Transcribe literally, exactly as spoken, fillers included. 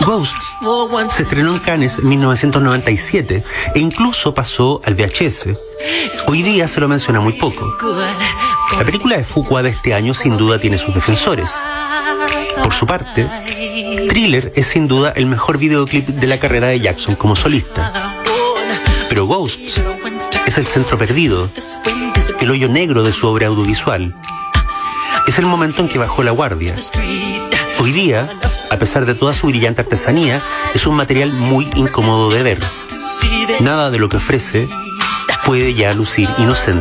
Ghost se estrenó en Cannes en mil novecientos noventa y siete e incluso pasó al V H S. Hoy día se lo menciona muy poco. La película de Fuqua de este año sin duda tiene sus defensores. Por su parte, Thriller es sin duda el mejor videoclip de la carrera de Jackson como solista. Pero Ghost es el centro perdido, el hoyo negro de su obra audiovisual. Es el momento en que bajó la guardia. Hoy día, a pesar de toda su brillante artesanía, es un material muy incómodo de ver. Nada de lo que ofrece puede ya lucir inocente.